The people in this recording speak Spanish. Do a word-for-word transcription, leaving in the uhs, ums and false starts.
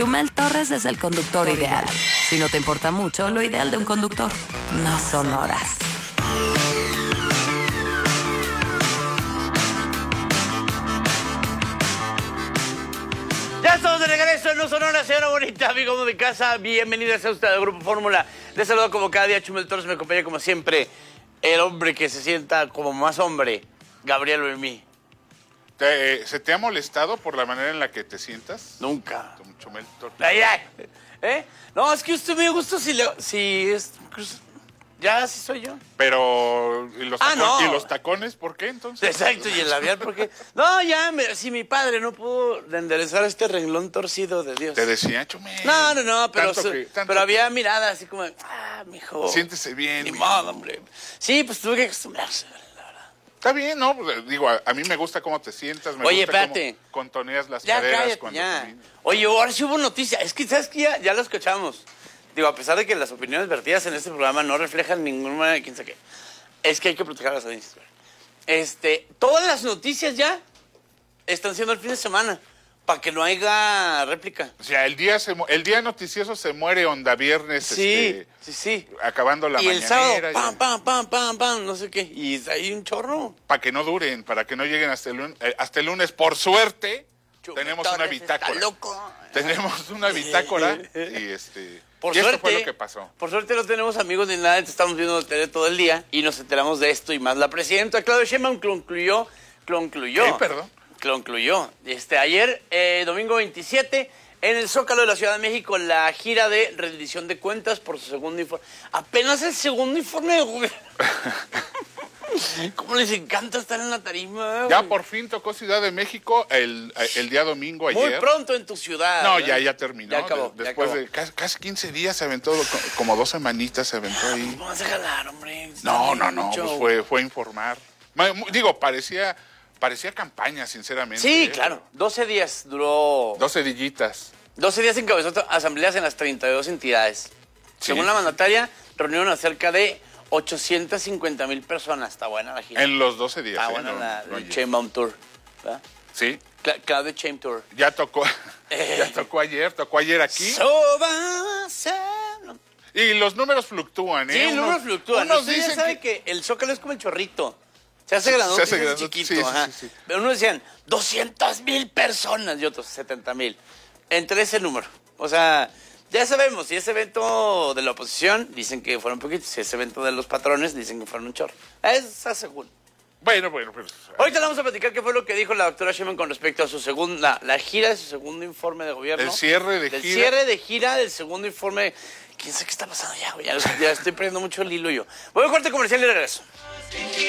Chumel Torres es el conductor ideal. Si no te importa mucho, lo ideal de un conductor no son horas. Ya estamos de regreso en No Sonora, señora bonita, amigo de casa. Bienvenidos a usted al Grupo Fórmula. Les saludo como cada día, Chumel Torres. Me acompaña como siempre el hombre que se sienta como más hombre, Gabriel Oimí. ¿Te, ¿Se te ha molestado por la manera en la que te sientas? Nunca. Chumel Torres. Ay, ay. ¿Eh? No, es que usted me gusta si le... Si es... Ya, así soy yo. Pero, ¿y los, Ah, tacon- no. ¿y los tacones por qué entonces? Exacto, y el labial, porque... No, ya, me- si mi padre no pudo enderezar este renglón torcido de Dios. Te decía, Chumel. No, no, no, pero, Tanto se- que- tanto pero que- había mirada así como, ah, mijo. Siéntese bien, Ni mijo. modo, hombre. Sí, pues tuve que acostumbrarse, la verdad. Está bien, ¿no? Pues, digo, a, a mí me gusta cómo te sientas. Me Oye, gusta espérate. cómo contoneas las Ya, caderas cállate, cuando ya. caminas. Oye, ahora sí hubo noticia. Es que, ¿sabes qué? Ya, ya lo escuchamos. Digo, a pesar de que las opiniones vertidas en este programa no reflejan ninguna de quién sabe qué, es que hay que proteger a las audiencias. Este, todas las noticias ya están siendo el fin de semana, para que no haya réplica. O sea, el día, se mu- el día noticioso se muere onda viernes, Sí, este, sí, sí. acabando la Y el mañanera. sábado, pam, pam, pam, pam, pam, no sé qué. Y hay un chorro. Para que no duren, para que no lleguen hasta el, lun- eh, hasta el lunes. Por suerte, Chumel tenemos una Torres está bitácora. loco. Tenemos una bitácora y este... Por y suerte, esto fue lo que pasó. Por suerte no tenemos amigos ni nada, entonces estamos viendo la tele todo el día y nos enteramos de esto y más. La presidenta Claudia Sheinbaum concluyó, concluyó. ¿Qué? Perdón. Concluyó. Este, ayer, eh, domingo veintisiete, en el Zócalo de la Ciudad de México, la gira de rendición de cuentas por su segundo informe. Apenas el segundo informe de gobierno. ¿Cómo les encanta estar en la tarima? Ya güey? por fin tocó Ciudad de México el, el día domingo ayer. Muy pronto en tu ciudad. No, ¿eh? ya, ya terminó. Ya acabó. De- ya después acabó. de casi, casi quince días se aventó, co- como dos semanitas se aventó ahí. No vas a jalar, hombre. No, Está no, no, mucho. pues fue, fue informar. Ma- mu- Digo, parecía, parecía campaña, sinceramente. Sí, ¿eh? claro. doce días duró. Doce dillitas. doce días encabezó asambleas en las treinta y dos entidades. Sí. Según la mandataria, reunieron a cerca de ochocientas cincuenta mil personas. Está buena la gira. En los doce días. Está ¿eh? buena No, la, no, el oye. Sheinbaum Tour. ¿verdad? Sí, Cla- Claudia Sheinbaum Tour. ya tocó, Eh. ya tocó ayer, tocó ayer aquí. So va a ser- Y los números fluctúan, ¿eh? Sí, el Unos- número fluctúa. Unos Usted ya dicen sabe que... que... el Zócalo es como el chorrito. Se hace grandote, Se hace se hace grandote, chiquito. sí, sí, ajá. sí, sí. Pero unos decían doscientas mil personas y otros setenta mil. Entre ese número. O sea, ya sabemos, si ese evento de la oposición, dicen que fueron poquitos. Si ese evento de los patrones, dicen que fueron un chorro. Es según. Bueno, bueno, pues... Ahorita le vamos a platicar qué fue lo que dijo la doctora Sheinbaum con respecto a su segunda, la gira de su segundo informe de gobierno. El cierre de Del gira. cierre de gira del segundo informe. ¿Quién sabe qué está pasando ya, güey? Ya, ya estoy perdiendo mucho el hilo yo. Voy a corte comercial y regreso.